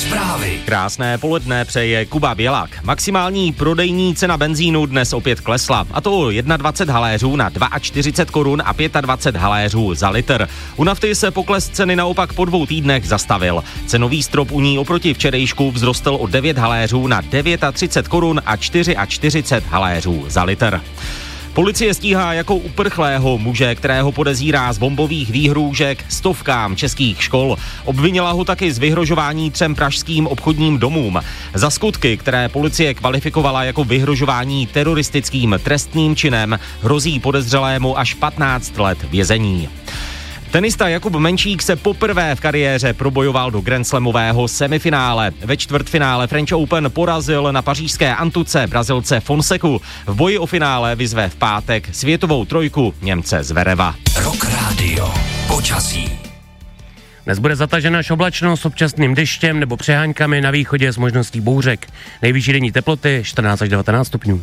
Zprávy. Krásné poledne přeje Kuba Bělak. Maximální prodejní cena benzínu dnes opět klesla, a to o 21 haléřů na 42 korun a 25 haléřů za litr. U nafty se pokles ceny naopak po 2 týdnech zastavil. Cenový strop u ní oproti včerejšku vzrostl o 9 haléřů na 39 korun a 44 haléřů za litr. Policie stíhá jako uprchlého muže, kterého podezírá z bombových výhrůžek stovkám českých škol. Obvinila ho taky z vyhrožování 3 pražským obchodním domům. Za skutky, které policie kvalifikovala jako vyhrožování teroristickým trestným činem, hrozí podezřelému až 15 let vězení. Tenista Jakub Menšík se poprvé v kariéře probojoval do grandslamového semifinále. Ve čtvrtfinále French Open porazil na pařížské Antuce Brazilce Fonseku. V boji o finále vyzve v pátek světovou trojku Němce Zvereva. Rock Radio. Počasí. Dnes bude zatažena až oblačnost s občasným deštěm nebo přeháňkami, na východě s možností bouřek. Nejvyšší denní teploty 14 až 19 stupňů.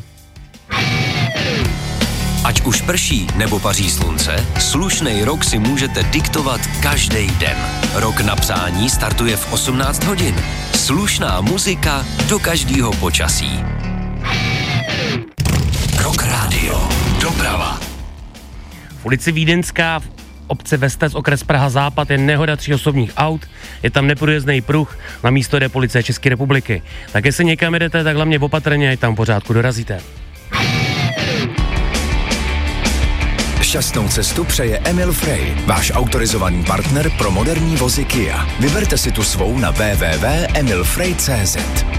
Ať už prší nebo paří slunce, slušnej rok si můžete diktovat každý den. Rok na psání startuje v 18 hodin. Slušná muzika do každého počasí. Rock Radio. Doprava. V ulici Vídeňská v obci Vestec, okres Praha Západ, je nehoda 3 osobních aut, je tam neprůjezdný pruh, na místo jde policie České republiky. Tak jestli někam jdete, tak hlavně opatrně, ať tam v pořádku dorazíte. Šťastnou cestu přeje Emil Frey, váš autorizovaný partner pro moderní vozy Kia. Vyberte si tu svou na www.emilfrey.cz.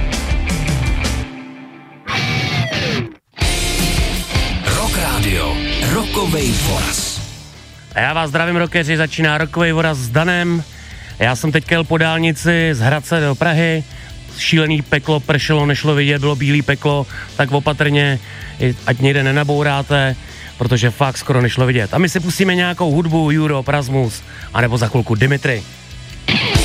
Rock Radio. Rokovej voraz. A já vás zdravím, rockeři, začíná rokovej voraz s Danem. Já jsem teď jel po dálnici z Hradce do Prahy, šílený peklo, pršelo, nešlo vidět, bylo bílý peklo, tak opatrně, ať někde nenabouráte, protože fakt skoro nešlo vidět. A my si pustíme nějakou hudbu, Euro, Prasmus, anebo za chvilku Dimitri.